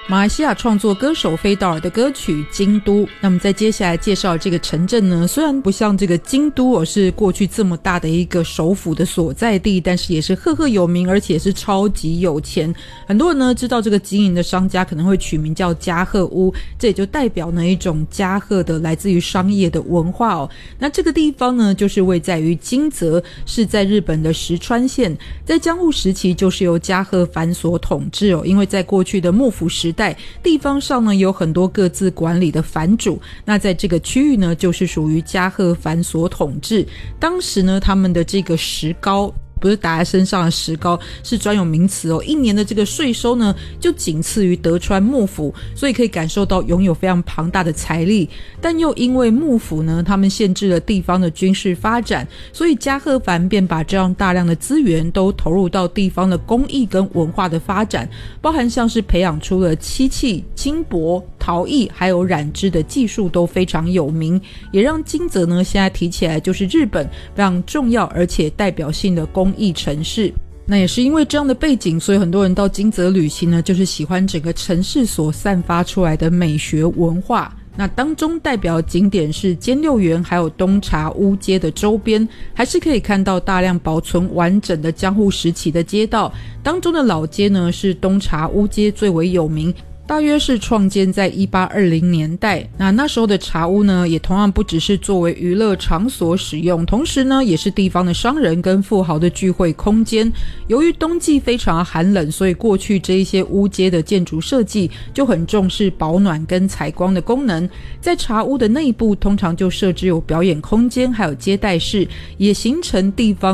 马来西亚创作歌手菲道尔的歌曲《京都》。那么在接下来介绍这个城镇呢，虽然不像这个京都是过去这么大的一个首府的所在地，但是也是赫赫有名，而且是超级有钱。很多人呢知道这个经营的商家可能会取名叫加贺屋，这也就代表呢一种加贺的来自于商业的文化哦。那这个地方呢就是位在于金泽，是在日本的石川县，在江户时期就是由加贺藩所统治哦。因为在过去的幕府时代，地方上呢有很多各自管理的藩主，那在这个区域呢就是属于加贺藩所统治。当时呢他们的这个石膏，不是打在身上的石膏，是专有名词哦。一年的这个税收呢就仅次于德川幕府，所以可以感受到拥有非常庞大的财力。但又因为幕府呢他们限制了地方的军事发展，所以加贺藩便把这样大量的资源都投入到地方的工艺跟文化的发展，包含像是培养出了漆器、金箔、陶艺还有染织的技术都非常有名，也让金泽呢现在提起来就是日本非常重要而且代表性的工艺城市。那也是因为这样的背景，所以很多人到金泽旅行呢，就是喜欢整个城市所散发出来的美学文化。那当中代表景点是兼六园还有东茶屋街的周边，还是可以看到大量保存完整的江户时期的街道。当中的老街呢是东茶屋街最为有名，大约是创建在1820年代。那时候的茶屋呢也同样不只是作为娱乐场所使用，同时呢也是地方的商人跟富豪的聚会空间。由于冬季非常寒冷，所以过去这一些屋街的建筑设计就很重视保暖跟采光的功能。在茶屋的内部通常就设置有表演空间还有接待室，也形成地方